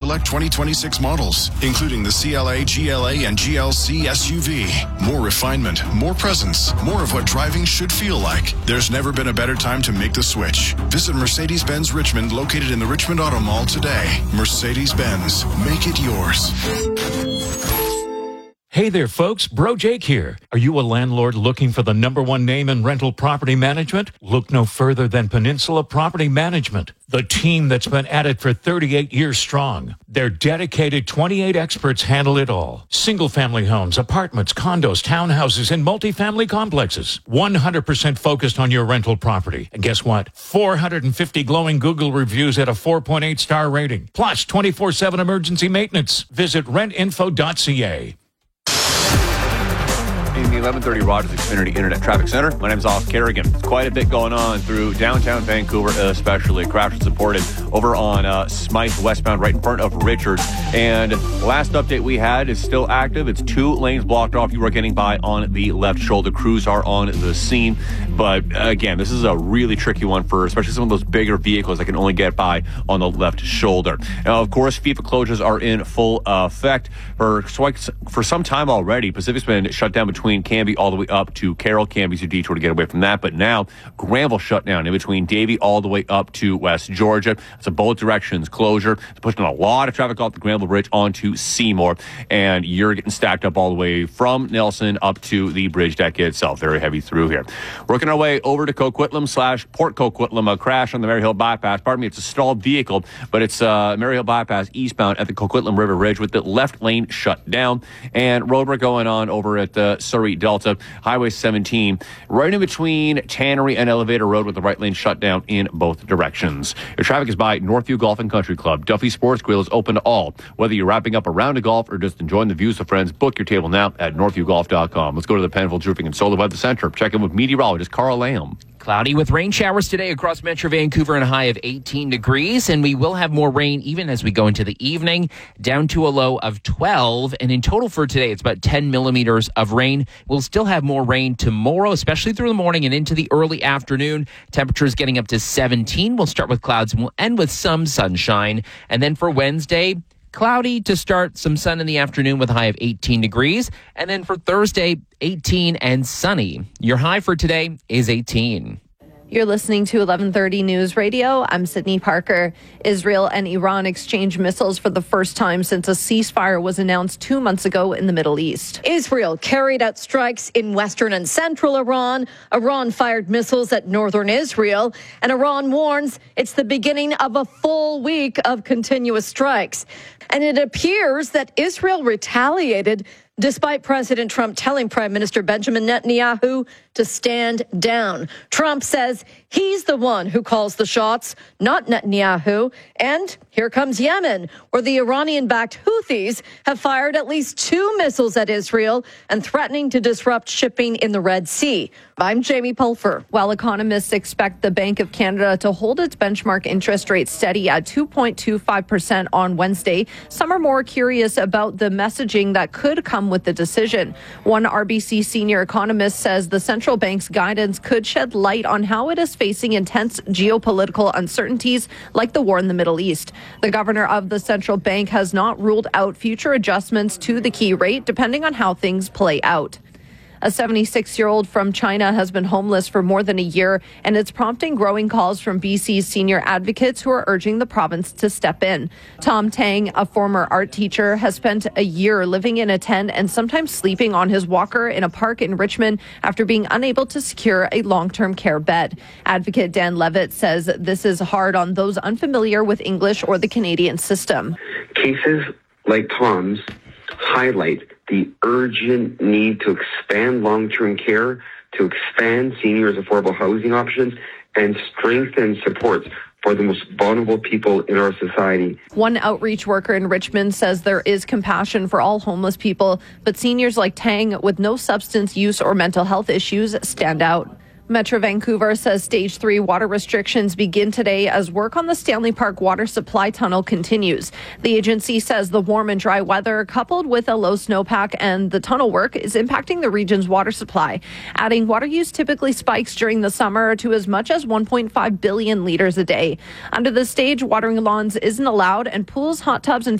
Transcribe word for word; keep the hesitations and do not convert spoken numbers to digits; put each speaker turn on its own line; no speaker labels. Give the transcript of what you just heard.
select twenty twenty-six models, including the C L A, G L A, and G L C S U V. More refinement, more presence, more of what driving should feel like. There's never been a better time to make the switch. Visit Mercedes-Benz Richmond, located in the Richmond Auto Mall today. Mercedes-Benz, make it yours.
Hey there, folks. Bro Jake here. Are you a landlord looking for the number one name in rental property management? Look no further than Peninsula Property Management, the team that's been at it for thirty-eight years strong. Their dedicated twenty-eight experts handle it all. Single-family homes, apartments, condos, townhouses, and multifamily complexes. one hundred percent focused on your rental property. And guess what? four hundred fifty glowing Google reviews at a four point eight star rating. Plus twenty-four seven emergency maintenance. Visit rent info dot c a.
In the eleven thirty Rogers Xfinity Internet Traffic Center, my name is Off Kerrigan. There's quite a bit going on through downtown Vancouver, especially. Crash supported over on uh, Smythe westbound, right in front of Richards. And last update we had is still active. It's two lanes blocked off. You are getting by on the left shoulder. Crews are on the scene. But again, this is a really tricky one for especially some of those bigger vehicles that can only get by on the left shoulder. Now, of course, FIFA closures are in full effect. For, for some time already, Pacific's been shut down between Cambie all the way up to Carroll. Cambie's your detour to get away from that. But now, Granville shut down in between Davie all the way up to West Georgia. It's a both directions closure. It's pushing a lot of traffic off the Granville Bridge onto Seymour. And you're getting stacked up all the way from Nelson up to the bridge deck itself. Very heavy through here. Working our way over to Coquitlam slash Port Coquitlam. A crash on the Maryhill Bypass. Pardon me, it's a stalled vehicle, but it's uh, Maryhill Bypass eastbound at the Coquitlam River Ridge with the left lane shut down. And roadwork going on over at the Surrey Delta, Highway seventeen, right in between Tannery and Elevator Road with the right lane shut down in both directions. Your traffic is by Northview Golf and Country Club. Duffy Sports Grill is open to all. Whether you're wrapping up a round of golf or just enjoying the views with friends, book your table now at northview golf dot com. Let's go to the Penfield Roofing and Solar Weather Center. Check in with meteorologist Carl Lamb.
Cloudy with rain showers today across Metro Vancouver and a high of eighteen degrees. And we will have more rain even as we go into the evening, down to a low of twelve. And in total for today, it's about ten millimeters of rain. We'll still have more rain tomorrow, especially through the morning and into the early afternoon. Temperatures getting up to seventeen. We'll start with clouds and we'll end with some sunshine. And then for Wednesday, cloudy to start, some sun in the afternoon with a high of eighteen degrees. And then for Thursday, eighteen and sunny. Your high for today is eighteen.
You're listening to eleven thirty News Radio. I'm Sydney Parker. Israel and Iran exchanged missiles for the first time since a ceasefire was announced two months ago in the Middle East.
Israel carried out strikes in western and central Iran. Iran fired missiles at northern Israel. And Iran warns it's the beginning of a full week of continuous strikes. And it appears that Israel retaliated despite President Trump telling Prime Minister Benjamin Netanyahu to stand down. Trump says he's the one who calls the shots, not Netanyahu. And here comes Yemen, where the Iranian-backed Houthis have fired at least two missiles at Israel and threatening to disrupt shipping in the Red Sea. I'm Jamie Pulfer.
While economists expect the Bank of Canada to hold its benchmark interest rate steady at two point two five percent on Wednesday, some are more curious about the messaging that could come with the decision. One R B C senior economist says the central bank's guidance could shed light on how it is facing intense geopolitical uncertainties like the war in the Middle East. The governor of the central bank has not ruled out future adjustments to the key rate depending on how things play out. A seventy-six-year-old from China has been homeless for more than a year, and it's prompting growing calls from B C's senior advocates who are urging the province to step in. Tom Tang, a former art teacher, has spent a year living in a tent and sometimes sleeping on his walker in a park in Richmond after being unable to secure a long-term care bed. Advocate Dan Levitt says this is hard on those unfamiliar with English or the Canadian system.
Cases like Tom's highlight the urgent need to expand long-term care, to expand seniors' affordable housing options, and strengthen supports for the most vulnerable people in our society.
One outreach worker in Richmond says there is compassion for all homeless people, but seniors like Tang with no substance use or mental health issues stand out. Metro Vancouver says stage three water restrictions begin today as work on the Stanley Park water supply tunnel continues. The agency says the warm and dry weather coupled with a low snowpack and the tunnel work is impacting the region's water supply. Adding water use typically spikes during the summer to as much as one point five billion liters a day. Under the stage, watering lawns isn't allowed and pools, hot tubs and